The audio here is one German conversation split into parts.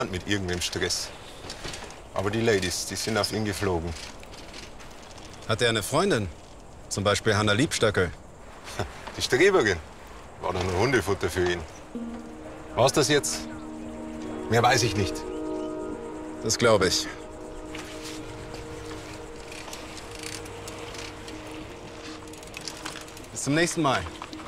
mit irgendwem Stress. Aber die Ladies, die sind auf ihn geflogen. Hat er eine Freundin? Zum Beispiel Hanna Liebstöckel? Die Streberin war doch nur Hundefutter für ihn. War's das jetzt? Mehr weiß ich nicht. Das glaube ich. Bis zum nächsten Mal.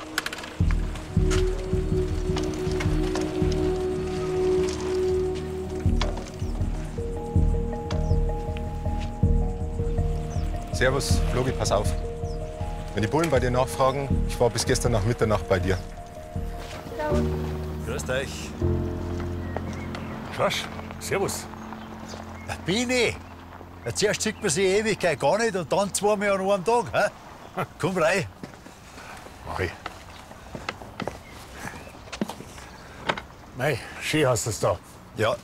Servus, Flogi, pass auf. Wenn die Bullen bei dir nachfragen, ich war bis gestern nach Mitternacht bei dir. Grüßt euch. Schorsch, servus. Bini, zuerst sieht man sich Ewigkeit gar nicht und dann zweimal an einem Tag. He? Komm rein. Mach ich. Mei, schön hast du es da. Ja.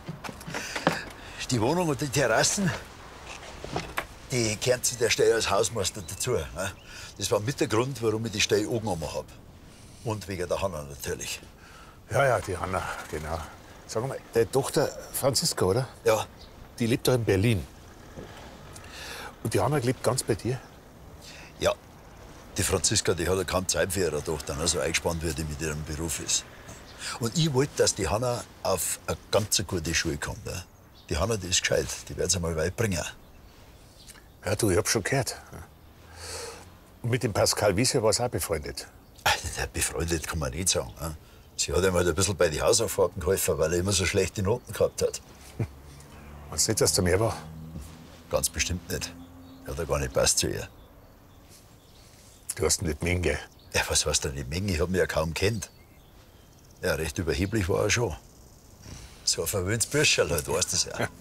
Die Wohnung und die Terrassen, die gehören zu der Stelle als Hausmeister dazu. He? Das war mit der Grund, warum ich die Stelle angenommen habe. Und wegen der Hanna natürlich. Ja, die Hanna, genau. Sag mal, deine Tochter Franziska, oder? Ja. Die lebt da in Berlin. Und die Hanna lebt ganz bei dir? Ja. Die Franziska, die hat ja kaum Zeit für ihre Tochter, ne? So eingespannt, wie die mit ihrem Beruf ist. Und ich wollte, dass die Hanna auf eine ganz gute Schule kommt. Ne? Die Hanna, die ist gescheit, die wird sie mal weit bringen. Ja, du, ich hab schon gehört. Und mit dem Pascal Wiese war sie auch befreundet. Befreundet kann man nicht sagen. Ne? Sie hat ihm halt ein bisschen bei den Hausaufgaben geholfen, weil er immer so schlechte Noten gehabt hat. Meinst du nicht, dass da mehr war? Ganz bestimmt nicht. Hat er gar nicht passt zu ihr. Du hast nicht Menge. Ja, was heißt denn die Menge? Ich hab mich ja kaum kennt. Ja, recht überheblich war er schon. So ein verwöhntes Bürscherl halt, weißt du ja.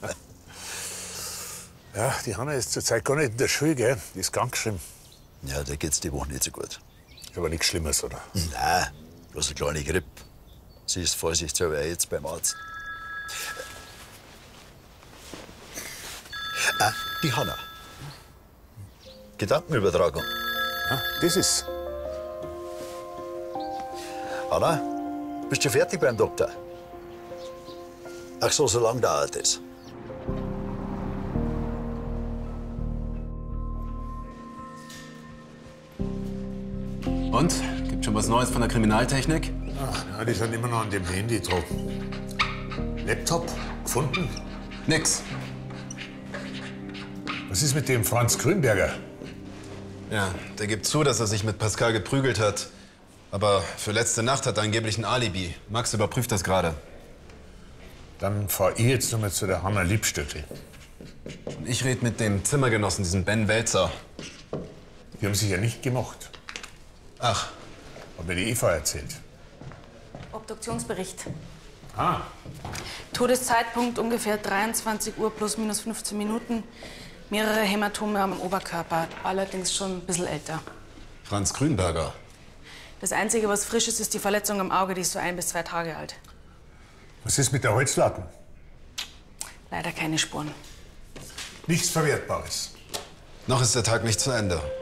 Ja, die Hanna ist zurzeit gar nicht in der Schule, gell? Die ist krankgeschrieben. Ja, der geht's die Woche nicht so gut. Ist aber nichts Schlimmes, oder? Nein, bloß eine kleine Grippe. Sie ist vorsichtshalber jetzt beim Arzt. Die Hanna. Gedankenübertragung. Ah, das ist. Hanna, bist du fertig beim Doktor? Ach so lang dauert es. Und? Gibt schon was Neues von der Kriminaltechnik? Ach, ja, die sind immer noch an dem Handy dran. Laptop gefunden? Nix. Was ist mit dem Franz Grünberger? Ja, der gibt zu, dass er sich mit Pascal geprügelt hat. Aber für letzte Nacht hat er angeblich ein Alibi. Max überprüft das gerade. Dann fahr ich jetzt noch mal zu der Hanna Liebstöckel. Und ich rede mit dem Zimmergenossen, diesem Ben Welzer. Die haben sich ja nicht gemocht. Ach. Hat mir die Eva erzählt. Obduktionsbericht. Ah. Todeszeitpunkt ungefähr 23 Uhr plus minus 15 Minuten. Mehrere Hämatome am Oberkörper, allerdings schon ein bisschen älter. Franz Grünberger. Das Einzige, was frisch ist, ist die Verletzung am Auge, die ist so 1 bis 2 Tage alt. Was ist mit der Holzlatten? Leider keine Spuren. Nichts Verwertbares. Noch ist der Tag nicht zu Ende.